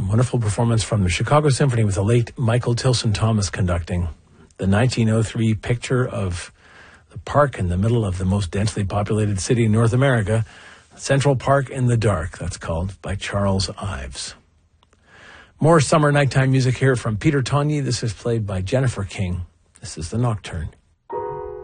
Wonderful performance from the Chicago Symphony with the late Michael Tilson Thomas conducting. The 1903 picture of the park in the middle of the most densely populated city in North America, Central Park in the Dark, that's called, by Charles Ives. More summer nighttime music here from Peter Tonyi. This is played by Jennifer King. This is the Nocturne.